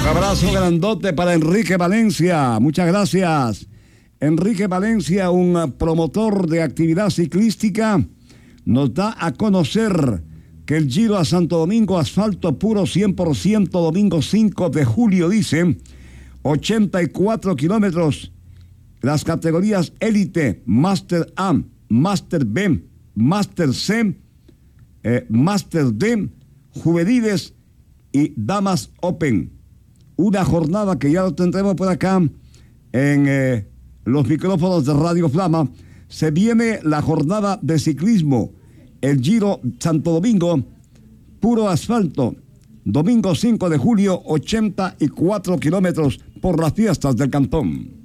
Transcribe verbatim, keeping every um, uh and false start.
abrazo grandote para Enrique Valencia. Muchas gracias. Enrique Valencia, un promotor de actividad ciclística, nos da a conocer que el Giro a Santo Domingo, asfalto puro cien por ciento, domingo cinco de julio, dice, ochenta y cuatro kilómetros, las categorías élite, Master A, Master B, Master C, eh, Master D, juveniles y damas open. Una jornada que ya lo tendremos por acá en eh, los micrófonos de Radio Flama. Se viene la jornada de ciclismo, el Giro Santo Domingo, puro asfalto, domingo cinco de julio, ochenta y cuatro kilómetros por las fiestas del Cantón.